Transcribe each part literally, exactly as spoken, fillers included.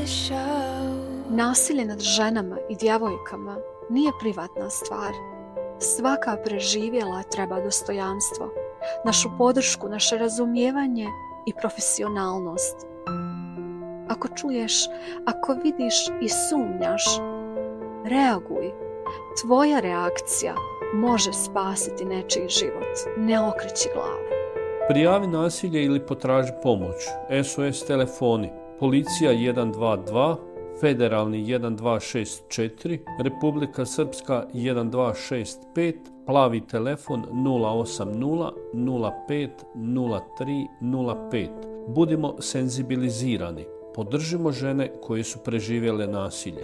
Nasilje nad ženama i djevojkama nije privatna stvar. Svaka preživjela treba dostojanstvo, našu podršku, naše razumijevanje i profesionalnost. Ako čuješ, ako vidiš i sumnjaš, reaguj. Tvoja reakcija može spasiti nečiji život. Ne okreći glavu. Prijavi nasilje ili potraži pomoć. S O S telefoni. Policija jedan dva dva, Federalni jedan dva šest četiri, Republika Srpska jedan dva šest pet, plavi telefon nula osam nula nula pet nula tri nula pet. Budimo senzibilizirani. Podržimo žene koje su preživjele nasilje.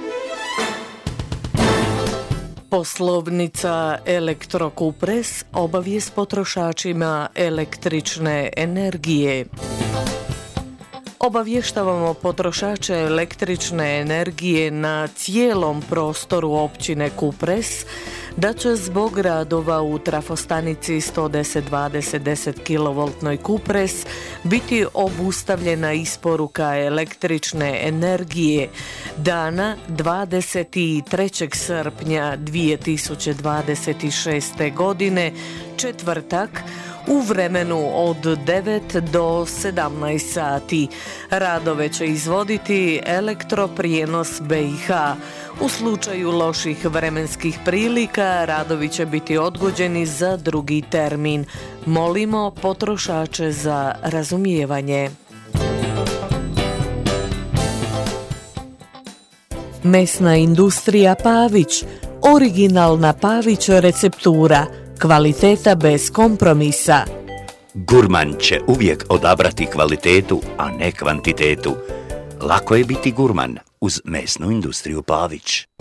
Poslovnica Elektrokupres obavijest potrošačima električne energije. Obavještavamo potrošače električne energije na cijelom prostoru općine Kupres da će zbog radova u trafostanici sto deset dvadeset deset kilovoltnoj Kupres biti obustavljena isporuka električne energije dana dvadeset trećeg srpnja dvije tisuće dvadeset šeste. godine, četvrtak, u vremenu od devet do sedamnaest sati. Radove će izvoditi Elektroprijenos B i H. U slučaju loših vremenskih prilika radovi će biti odgođeni za drugi termin. Molimo potrošače za razumijevanje. Mesna industrija Pavić. Originalna Pavić receptura. Kvaliteta bez kompromisa. Gurman će uvijek odabrati kvalitetu, a ne kvantitetu. Lako je biti gurman uz mesnu industriju Pavić.